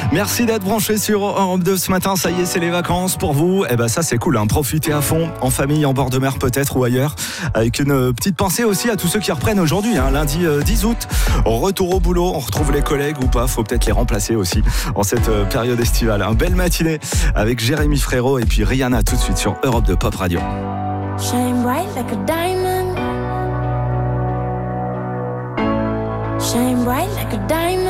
Merci d'être branché sur Europe 2 ce matin. Ça y est, c'est les vacances pour vous. Eh ben ça c'est cool, hein. Profitez à fond, en famille, en bord de mer peut-être ou ailleurs. Avec une petite pensée aussi à tous ceux qui reprennent aujourd'hui, hein, lundi 10 août. Retour au boulot, on retrouve les collègues ou pas. Faut peut-être les remplacer aussi en cette période estivale. Un belle matinée avec Jérémy Frérot et puis Rihanna tout de suite sur Europe 2 Pop Radio. Shine bright like a diamond. Shine bright like a diamond.